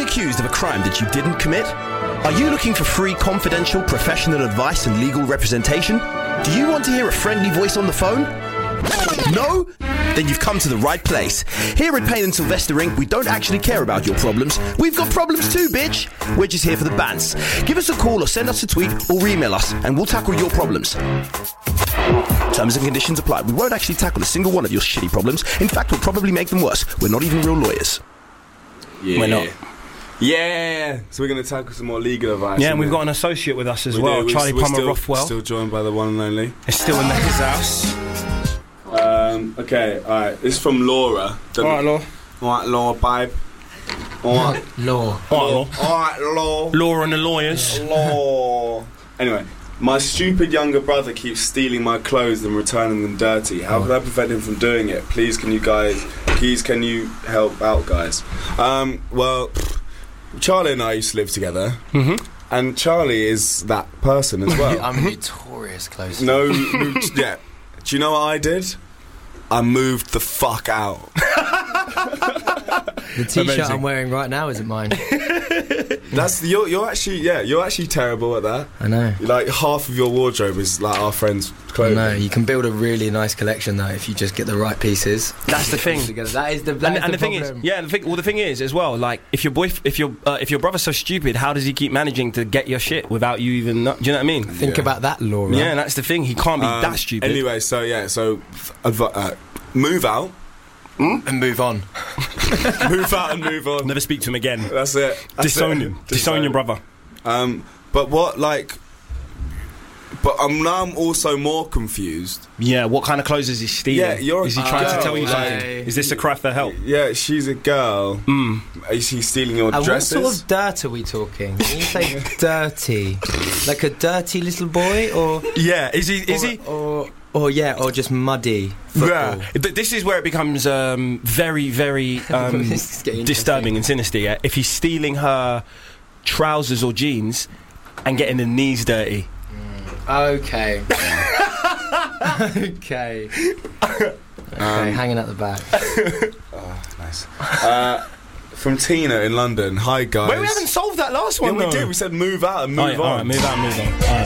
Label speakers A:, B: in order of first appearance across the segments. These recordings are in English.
A: accused of a crime that you didn't commit? Are you looking for free, confidential, professional advice and legal representation? Do you want to hear a friendly voice on the phone? No? Then you've come to the right place. Here at Payne & Sylvester Inc., we don't actually care about your problems. We've got problems too, bitch. We're just here for the bants. Give us a call or send us a tweet or email us and we'll tackle your problems. Terms and conditions apply. We won't actually tackle a single one of your shitty problems. In fact, we'll probably make them worse. We're not even real lawyers.
B: Yeah.
A: We're not.
B: Yeah. So we're going to tackle some more legal advice.
A: Yeah, and we've got an associate with us as well, Charlie Plummer Rothwell.
B: Still joined by the one and only.
A: It's still in his house.
B: Okay, alright. This is from Laura.
A: Alright, Laura.
B: Alright, Laura, babe. Alright.
A: Law.
B: Alright, Law.
A: Law and the lawyers.
B: Law. Anyway, my stupid younger brother keeps stealing my clothes and returning them dirty. How can I prevent him from doing it? Please, can you help out, guys? Well, Charlie and I used to live together. Mm-hmm. And Charlie is that person as well.
C: I'm a notorious clothes.
B: No, yeah. Do you know what I did? I moved the fuck out.
C: The t-shirt
B: Amazing.
C: I'm wearing right now isn't mine.
B: You're actually terrible at that.
C: I know.
B: Like half of your wardrobe is like our friends' clothing.
C: I know. You can build a really nice collection though if you just get the right pieces.
A: That's the thing.
C: That is the
A: thing is, the thing is as well. Like if your brother's so stupid, how does he keep managing to get your shit without you even? Do you know what I mean?
C: Think about that, Laura.
A: Yeah, that's the thing. He can't be that stupid.
B: Anyway, move out.
C: And move on.
B: Move out and move on.
A: Never speak to him again.
B: That's it.
A: Disown him. Disown your brother.
B: But I'm also more confused.
A: Yeah, what kind of clothes is he stealing?
B: Yeah,
A: is he trying to tell you something? Is this a cry for help?
B: Yeah, she's a girl. Is she stealing your dresses?
C: What sort of dirt are we talking? When you say dirty, like a dirty little boy, or
A: yeah, is he?
C: Or just muddy football.
A: Yeah, but this is where it becomes very, very disturbing and sinister. Yeah? If he's stealing her trousers or jeans and getting the knees dirty.
C: Okay. Okay, hanging at the back.
B: Oh, nice. From Tina in London. Hi, guys.
A: Wait, we haven't solved that last one.
B: Yeah, we did. We said move out and move on.
A: All right, move out and move on. All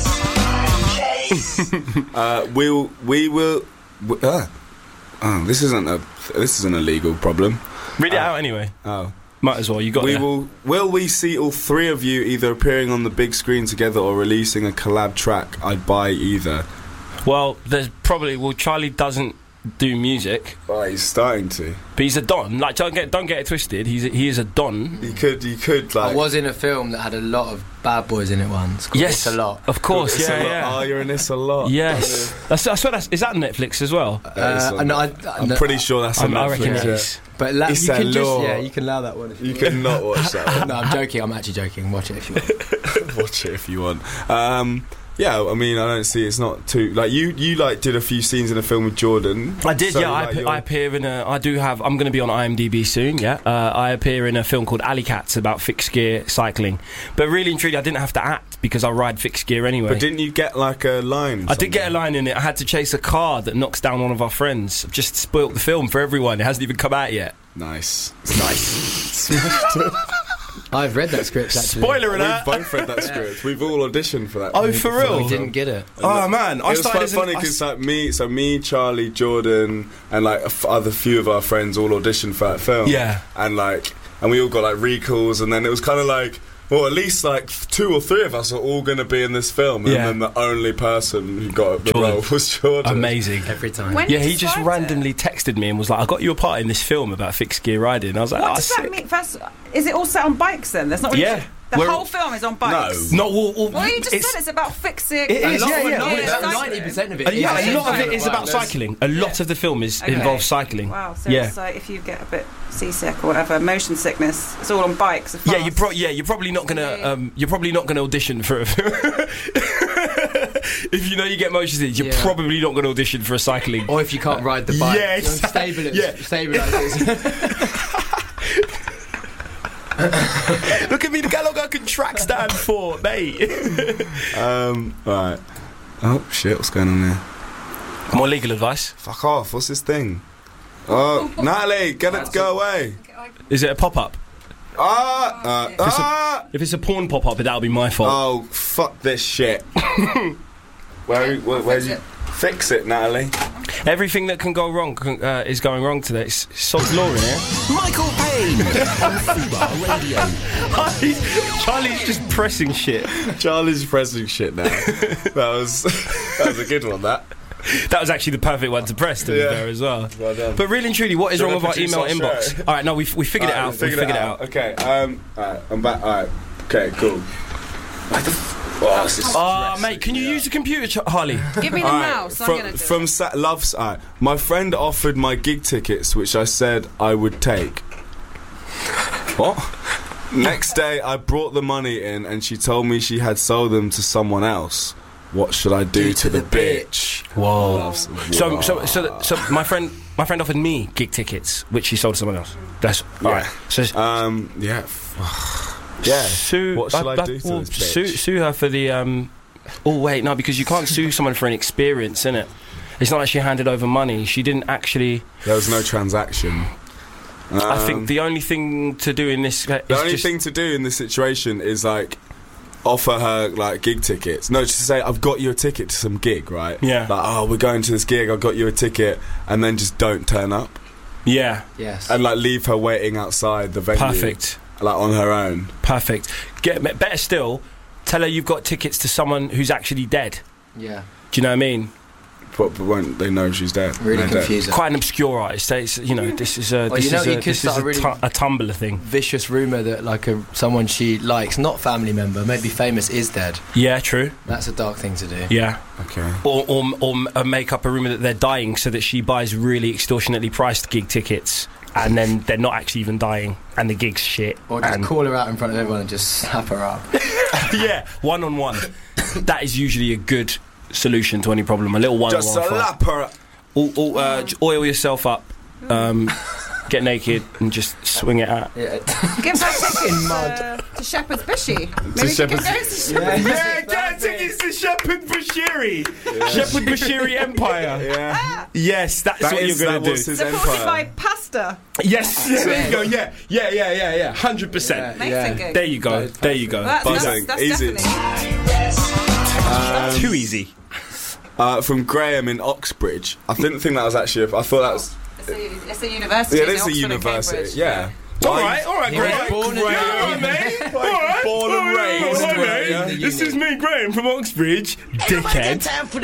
A: right.
B: This isn't a legal problem.
A: Read it out anyway.
B: Oh,
A: might as well. You got.
B: Will we see all three of you either appearing on the big screen together or releasing a collab track? I'd buy either.
A: Well, there's probably. Well, Charlie doesn't do music.
B: Oh, he's starting to.
A: But he's a don. Like, don't get it twisted. He is a don.
B: You could like.
C: I was in a film that had a lot of bad boys in it once.
A: Yes,
C: It's a Lot.
A: Of course, yeah.
B: Oh, you're in this a lot.
A: Yes, I swear is that Netflix as well?
B: I'm pretty sure that's on Netflix.
A: I reckon it is.
C: But you can allow that one. If
B: you cannot watch that one.
C: No, I'm joking. I'm actually joking. Watch it if you want.
B: Watch it if you want. Yeah, I mean, I don't see. It's not too like you did a few scenes in a film with Jordan.
A: I did, yeah. I appear in a. I do have. I'm going to be on IMDb soon. Yeah, I appear in a film called Alley Cats about fixed gear cycling. But really and truly, I didn't have to act because I ride fixed gear anyway.
B: But didn't you get like a line?
A: I did get a line in it. I had to chase a car that knocks down one of our friends. I've just spoilt the film for everyone. It hasn't even come out yet.
B: Nice.
A: It's nice.
C: I've read that script, actually.
A: Spoiler alert!
B: We've both read that script. We've all auditioned for that.
A: Oh, for real?
C: We didn't get it.
A: Oh, man.
B: It was quite funny because like me, Charlie, Jordan, and like other few of our friends all auditioned for that film.
A: Yeah.
B: And we all got like recalls, and then it was kind of like, well, at least like 2 or 3 of us are all going to be in this film, and then the only person who got the role was Jordan.
A: Amazing.
C: Every time.
A: Yeah, he just randomly texted me and was like, I got you a part in this film about fixed gear riding. I was like,
D: what does that mean? First, is it all set on bikes then? There's not really...
A: Yeah.
D: The whole film is on bikes?
A: No.
D: Well, you just said it's about fixing...
A: It is, yeah.
C: 90% of it.
A: A lot of it is about cycling. A lot of the film involves cycling.
D: Wow, so it's like if you get a bit seasick or whatever, motion sickness, it's all on bikes.
A: Yeah, you're probably not gonna audition for if you know you get motion sickness, you're probably not gonna audition for a cycling.
C: Or if you can't ride the bike.
A: Yeah,
C: stabilisers.
A: Look at me, look how long I can track stand for, mate.
B: Right. Oh shit, what's going on there?
A: More legal advice.
B: Fuck off, what's this thing? Oh, Natalie, get it to go away.
A: Is it a pop-up?
E: If it's a porn pop-up, that'll be my fault.
B: Oh, fuck this shit. Where's you... Fix it, Natalie.
E: Everything that can go wrong is going wrong today. It's Sod's Law in here.
A: Michael Payne on Fubar Radio.
E: Charlie's just pressing shit.
B: Charlie's pressing shit now. that was a good one, that.
E: That was actually the perfect one to press, to be fair, as well.
B: Well done.
E: But really and truly, what is
B: Should
E: wrong
B: I
E: with our
B: produce
E: email
B: our
E: inbox?
B: show?
E: Alright, no, we figured it out. We figured it out.
B: Okay, alright, I'm back. Alright, okay, cool.
E: Mate, can you use the computer, Harley?
D: Give me the mouse. I'm gonna do it.
B: Alright, my friend offered my gig tickets, which I said I would take. What? Next day, I brought the money in, and she told me she had sold them to someone else. What should I do to the bitch?
E: Whoa. So my friend offered me gig tickets, which she sold to someone else. That's alright. So
B: yeah.
E: Sue.
B: What shall I do to this bitch?
E: Sue her for the. Oh wait, no, because you can't sue someone for an experience, innit? It's not like she handed over money. She didn't actually.
B: There was no transaction.
E: I think the only thing to do in this.
B: The only thing to do in this situation is like offer her like gig tickets. No, just to say I've got you a ticket to some gig, right?
E: Yeah.
B: Like, oh, we're going to this gig. I've got you a ticket, and then just don't turn up.
E: Yeah.
C: Yes.
B: And like leave her waiting outside the venue.
E: Perfect.
B: Like on her own.
E: Perfect. Better still, tell her you've got tickets to someone who's actually dead.
C: Yeah.
E: Do you know what I mean?
B: But won't they know she's dead?
C: Really confusing.
E: Quite an obscure artist. It's, this is a Tumblr thing.
C: Vicious rumour that like someone she likes, not family member, maybe famous, is dead.
E: Yeah, true.
C: That's a dark thing to do.
E: Yeah.
B: Okay.
E: Or make up a rumour that they're dying so that she buys really extortionately priced gig tickets. And then they're not actually even dying, and the gig's shit.
C: Or just call her out in front of everyone and just slap her up.
E: Yeah, one-on-one. That is usually a good solution to any problem. A little one-on-one.
B: Just slap her up.
E: Oil yourself up, get naked, and just swing it out.
C: Yeah.
D: Get back tickets to Shepherd's Bushy. Maybe we could go to Shepherd's Bushy.
E: Get tickets to Shepherd Bushiri. Shepherd Bushiri Empire.
B: Yeah.
E: Yes, that's what you're going to do.
D: Supported by pasta.
E: Yes, there you go. Yeah. 100%.
D: Amazing gig.
E: There you go.
D: That's
B: Easy.
D: definitely.
E: Too easy.
B: From Graham in Oxbridge. I didn't think that was actually. I thought that was.
D: It's a university.
B: Yeah, it is a
D: Oxford and
B: university.
D: Cambridge.
B: Yeah.
E: All right, Graham.
C: Born
B: and raised.
E: This is me, Graham, from Oxbridge. Dickhead.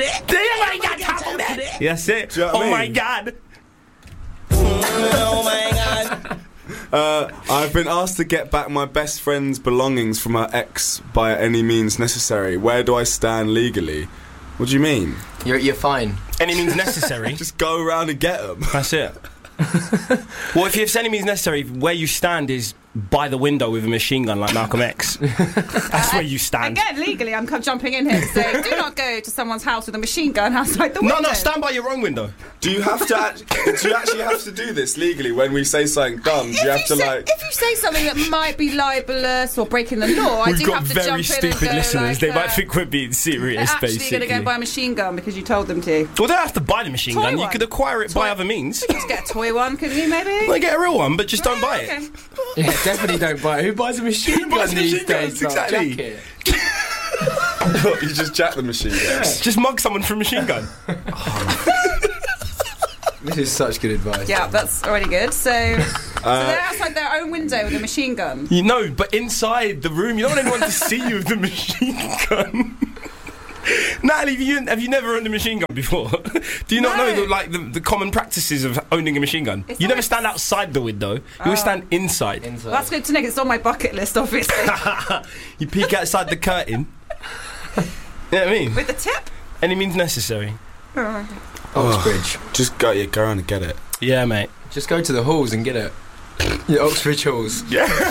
E: That's it.
B: Do you know what I mean?
E: My God.
B: I've been asked to get back my best friend's belongings from her ex by any means necessary. Where do I stand legally? What do you mean?
C: You're fine.
E: Any means necessary.
B: Just go around and get them.
E: That's it. Well, if it's any means necessary, where you stand is by the window with a machine gun like Malcolm X. That's where you stand.
D: Again, legally, I'm jumping in here to say, do not go to someone's house with a machine gun outside the window.
E: No, stand by your own window.
B: Do you have to? Do you actually have to do this legally when we say something dumb? Do you have to like?
D: If you say something that might be libelous or breaking the law, I
E: We've
D: do
E: got
D: have to
E: very
D: jump in
E: stupid
D: and go
E: listeners.
D: like,
E: They might think we're being serious,
D: they're actually
E: basically.
D: going to go buy a machine gun because you told them to.
E: Well, they don't have to buy the machine
D: Toy
E: gun. You
D: one.
E: could acquire it by other means.
D: You could just get a toy one, couldn't you, maybe?
E: Well, get a real one, but just don't buy it.
D: Okay.
C: Yeah, definitely don't buy it. Who buys a machine gun
E: buys
C: these
E: machine guns?
C: days?
E: Exactly.
C: Jack it.
B: You just jack the machine gun.
E: Just mug someone for a machine gun.
C: This is such good advice.
D: Yeah, that's already good. So they're outside their own window with a machine gun.
E: You know, but inside the room, you don't want anyone to see you with the machine gun. Natalie, have you never owned a machine gun before? Do you not know the common practices of owning a machine gun?
D: It's
E: You never
D: always-
E: stand outside the window. You always stand inside.
D: Well, that's good to know 'cause it's on my bucket list, obviously.
E: You peek outside the curtain. You know what I mean?
D: With the tip?
E: Any means necessary.
C: Oxbridge.
B: Just go around and get it.
E: Yeah, mate.
C: Just go to the halls and get it. The Oxbridge halls.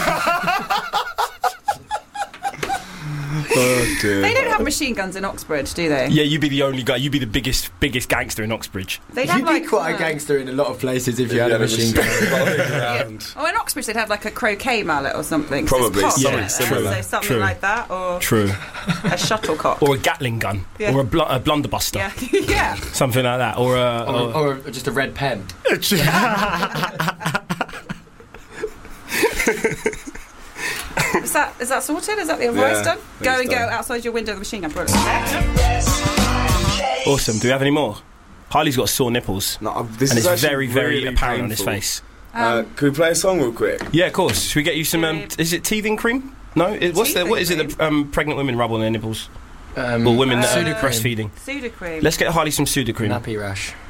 B: Oh dear.
D: They don't have machine guns in Oxbridge, do they?
E: Yeah, you'd be the only guy. You'd be the biggest gangster in Oxbridge.
D: They'd have
C: You'd be
D: like
C: quite a gangster in a lot of places if you had a machine gun.
B: around.
D: Oh, in Oxbridge they'd have like a croquet mallet or something.
B: Probably,
D: It's
B: something
D: cocked,
B: similar.
D: So something
E: True.
D: like that, or
E: True.
D: a shuttlecock.
E: Or a Gatling gun.
D: Yeah.
E: Or a blunderbuster.
D: Yeah, yeah.
E: Something like that. Or a...
C: Or just a red
D: that sorted? Is that the advice done? Go and go outside your window of the machine gun. Brilliant.
E: Awesome. Do we have any more? Harley's got sore nipples.
B: No, this
E: and
B: is
E: it's
B: actually
E: very
B: really
E: apparent on his
B: painful.
E: face.
B: Can we play a song real quick?
E: Yeah, of course. Should we get you some? Is it teething cream? No. What is it that pregnant women rub on their nipples? Or women that are breastfeeding.
D: Sudocreme.
E: Let's get Harley some Sudocreme.
C: Nappy rash.